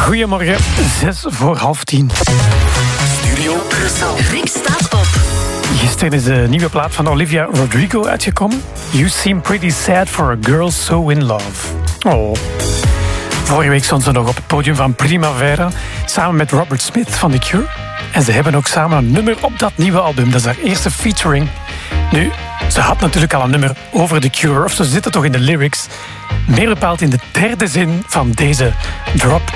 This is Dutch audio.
Goedemorgen, 6:06. Studio Brussel. Rick staat op. Gisteren is de nieuwe plaat van Olivia Rodrigo uitgekomen. You seem pretty sad for a girl so in love. Oh. Vorige week stond ze nog op het podium van Primavera samen met Robert Smith van The Cure. En ze hebben ook samen een nummer op dat nieuwe album. Dat is haar eerste featuring. Nu, ze had natuurlijk al een nummer over The Cure, of ze zitten toch in de lyrics. Meer bepaald in de derde zin van deze drop